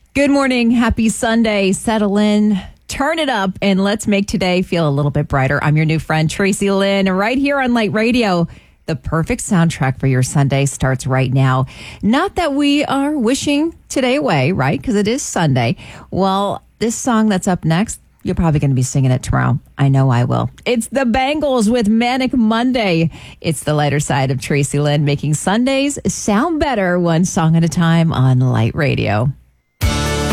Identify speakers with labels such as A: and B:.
A: Good morning. Happy Sunday. Settle in, turn it up, and let's make today feel a little bit brighter. I'm your new friend, Tracy Lynn, right here on Light Radio. The perfect soundtrack for your Sunday starts right now. Not that we are wishing today away, right? Because it is Sunday. Well, this song that's up next, you're probably going to be singing it tomorrow. I know I will. It's the Bangles with Manic Monday. It's the lighter side of Tracy Lynn, making Sundays sound better one song at a time on Light Radio.